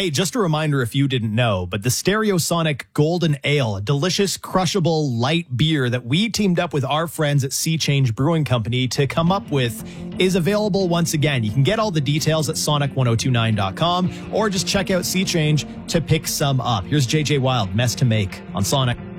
Hey, just a reminder if you didn't know, but the Stereosonic Golden Ale, a delicious, crushable, light beer that we teamed up with our friends at Sea Change Brewing Company to come up with, is available once again. You can get all the details at sonic1029.com or just check out Sea Change to pick some up. Here's JJ Wild, Mess to Make on Sonic.